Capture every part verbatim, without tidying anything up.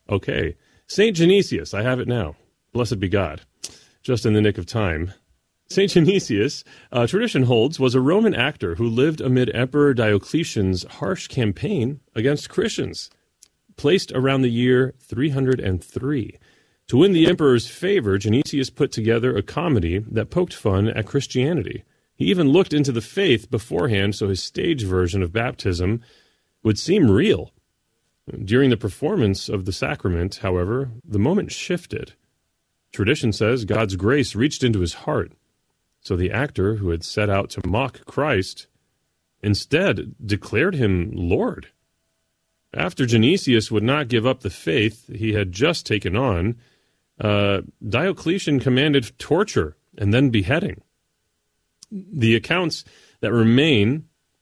Okay. Saint Genesius, I have it now. Blessed be God. Just in the nick of time. Saint Genesius, uh, tradition holds, was a Roman actor who lived amid Emperor Diocletian's harsh campaign against Christians, placed around the year three hundred three. To win the emperor's favor, Genesius put together a comedy that poked fun at Christianity. He even looked into the faith beforehand so his stage version of baptism would seem real. During the performance of the sacrament, however, the moment shifted. Tradition says God's grace reached into his heart. So the actor who had set out to mock Christ instead declared him Lord. After Genesius would not give up the faith he had just taken on, uh, Diocletian commanded torture and then beheading. The accounts that remain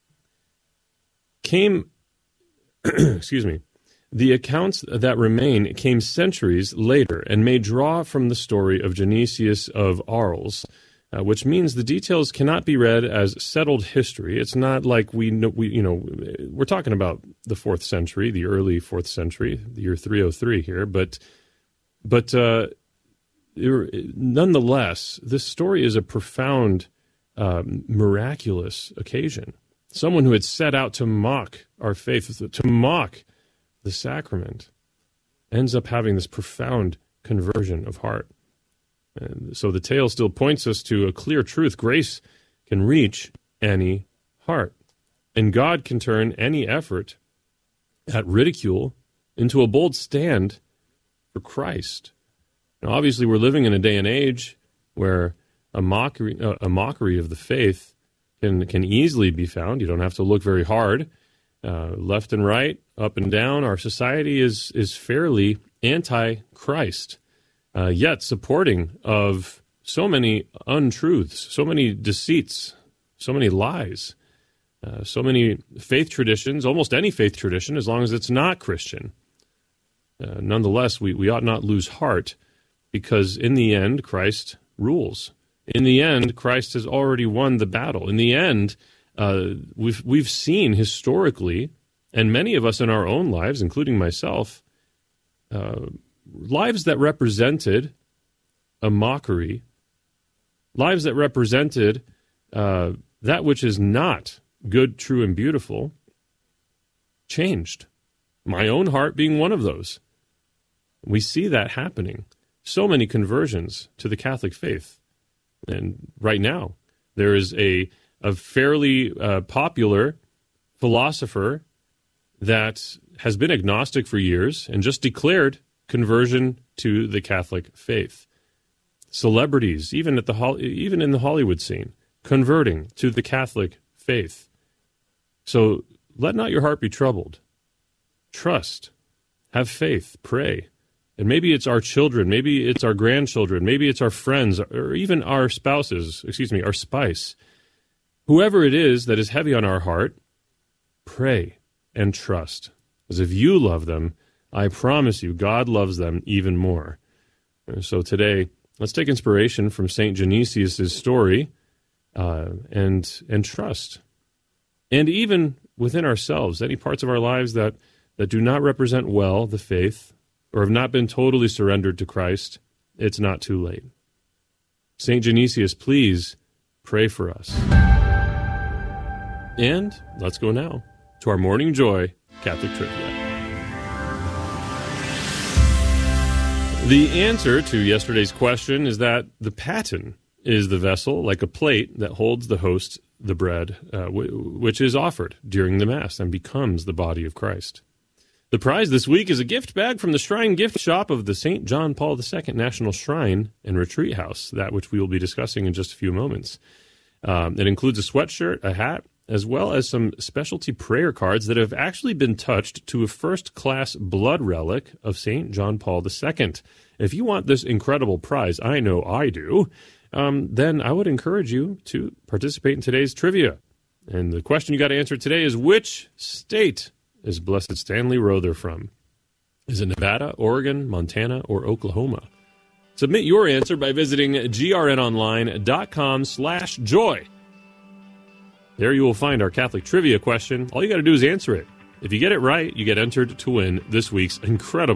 came, excuse me, the accounts that remain came centuries later and may draw from the story of Genesius of Arles, Uh, which means the details cannot be read as settled history. It's not like we know, we, you know, we're talking about the fourth century, the early fourth century, the year three oh three here, but, but uh, nonetheless, this story is a profound, um, miraculous occasion. Someone who had set out to mock our faith, to mock the sacrament, ends up having this profound conversion of heart. And so the tale still points us to a clear truth. Grace can reach any heart. And God can turn any effort at ridicule into a bold stand for Christ. Now, obviously, we're living in a day and age where a mockery, uh, a mockery of the faith can, can easily be found. You don't have to look very hard. Uh, left and right, up and down, our society is, is fairly anti-Christ. Uh, yet supporting of so many untruths, so many deceits, so many lies, uh, so many faith traditions, almost any faith tradition, as long as it's not Christian. Uh, nonetheless, we, we ought not lose heart, because in the end, Christ rules. In the end, Christ has already won the battle. In the end, uh, we've, we've seen historically, and many of us in our own lives, including myself, uh, lives that represented a mockery, lives that represented uh, that which is not good, true, and beautiful, changed. My own heart being one of those. We see that happening. So many conversions to the Catholic faith. And right now, there is a, a fairly uh, popular philosopher that has been agnostic for years and just declared conversion to the Catholic faith. Celebrities, even at the even in the Hollywood scene, converting to the Catholic faith. So let not your heart be troubled. Trust. Have faith. Pray. And maybe it's our children, maybe it's our grandchildren, maybe it's our friends, or even our spouses, excuse me, our spouse. Whoever it is that is heavy on our heart, pray and trust. As if you love them, I promise you, God loves them even more. So today, let's take inspiration from Saint Genesius' story uh, and and trust. And even within ourselves, any parts of our lives that, that do not represent well the faith or have not been totally surrendered to Christ, it's not too late. Saint Genesius, please pray for us. And let's go now to our Morning Joy Catholic Trivia. The answer to yesterday's question is that the paten is the vessel, like a plate, that holds the host, the bread, uh, w- which is offered during the Mass and becomes the body of Christ. The prize this week is a gift bag from the Shrine Gift Shop of the Saint John Paul the Second National Shrine and Retreat House, that which we will be discussing in just a few moments. Um, it includes a sweatshirt, a hat, as well as some specialty prayer cards that have actually been touched to a first-class blood relic of Saint John Paul the Second. If you want this incredible prize, I know I do, um, then I would encourage you to participate in today's trivia. And the question you got to answer today is, which state is Blessed Stanley Rother from? Is it Nevada, Oregon, Montana, or Oklahoma? Submit your answer by visiting grnonline.com slash joy. There you will find our Catholic trivia question. All you got to do is answer it. If you get it right, you get entered to win this week's incredible